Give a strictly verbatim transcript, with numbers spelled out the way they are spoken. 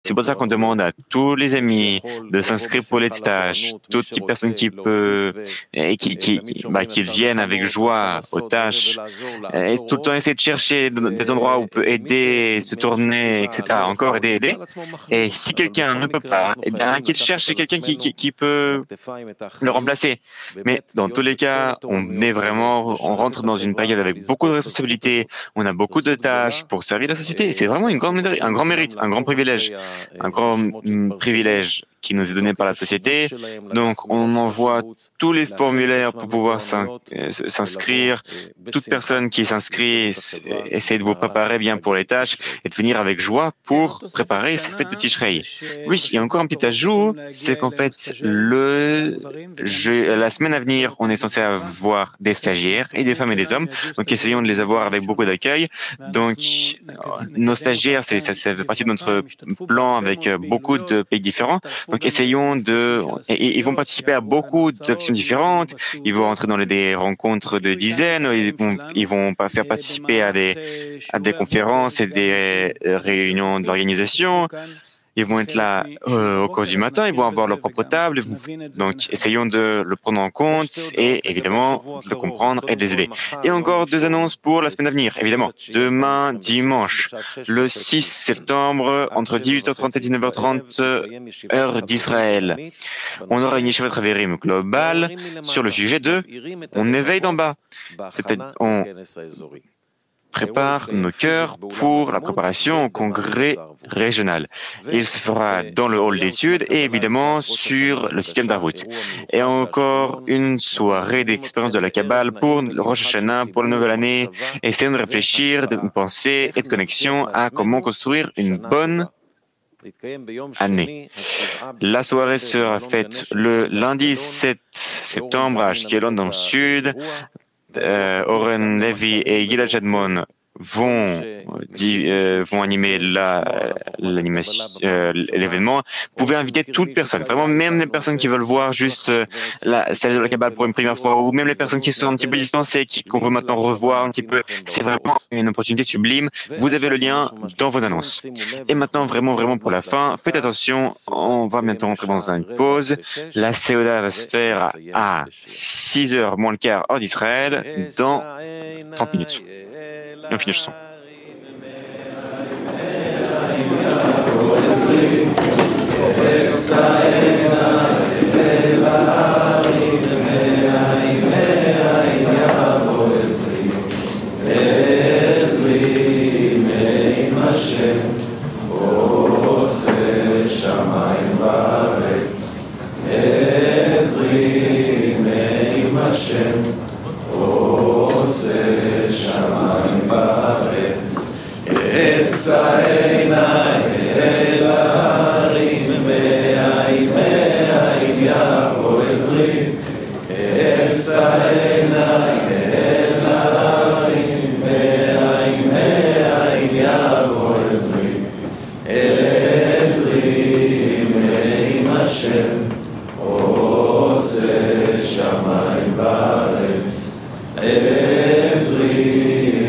C'est pour ça qu'on demande à tous les amis de s'inscrire pour les tâches, toutes les personnes qui peuvent, et qui, qui, bah, qui viennent avec joie aux tâches, et tout le temps essayer de chercher des endroits où on peut aider, se tourner, et cetera. Encore aider, aider. Et si quelqu'un ne peut pas, eh bien, qu'il cherche quelqu'un qui, qui, qui peut le remplacer. Mais dans tous les cas, on est vraiment, on rentre dans une période avec beaucoup de responsabilités, on a beaucoup de tâches pour servir la société. Et c'est vraiment une grande, un grand mérite, un grand privilège, un grand mm, privilège qui nous est donné par la société. Donc, on envoie tous les formulaires pour pouvoir s'inscrire. Toute personne qui s'inscrit, essaie de vous préparer bien pour les tâches et de venir avec joie pour préparer cette fête de Tishrei. Oui, il y a encore un petit ajout, c'est qu'en fait, le, je, la semaine à venir, on est censé avoir des stagiaires et des femmes et des hommes. Donc, essayons de les avoir avec beaucoup d'accueil. Donc, nos stagiaires, c'est, ça, ça fait partie de notre plan avec beaucoup de pays différents. Donc, essayons de... Et, ils vont participer à beaucoup d'actions différentes. Ils vont entrer dans les, des rencontres de dizaines. Ils vont, ils vont pas faire participer à des, à des conférences et des réunions d'organisation. Ils vont être là euh, au cours du matin, ils vont avoir leur propre table. Donc, essayons de le prendre en compte et évidemment de le comprendre et de les aider. Et encore deux annonces pour la semaine à venir. Évidemment, demain, dimanche, le six septembre, entre dix-huit heures trente et dix-neuf heures trente, heure d'Israël, on aura une Yeshivat Haverim globale sur le sujet de « On éveille d'en bas ». C'est-à-dire, on prépare nos cœurs pour la préparation au congrès régional. Il se fera dans le hall d'études et évidemment sur le système d'Arvut. Et encore une soirée d'expérience de la Kabbale pour le Rosh Hashanah, pour la nouvelle année. Essayons de réfléchir, de penser et de connexion à comment construire une bonne année. La soirée sera faite le lundi sept septembre à Ashkelon dans le sud. Euh, Oren Levy et Gilad Jadmon vont, euh, vont animer la, l'animation, euh, l'événement. Vous pouvez inviter toute personne, vraiment même les personnes qui veulent voir juste euh, la salle de la Kabbale pour une première fois, ou même les personnes qui sont un petit peu distancées, qui, qu'on veut maintenant revoir un petit peu. C'est vraiment une opportunité sublime. Vous avez le lien dans vos annonces. Et maintenant, vraiment, vraiment pour la fin, faites attention, on va bientôt entrer dans une pause. La Séoda va se faire à six heures moins le quart hors d'Israël dans trente minutes. Et on finit le son. Esaena elarim me'ayin me'ayin yavo ezri Esaena elarim me'ayin me'ayin yavo ezri Ezri me'im Hashem Ose shamayim ba'aretz Ezri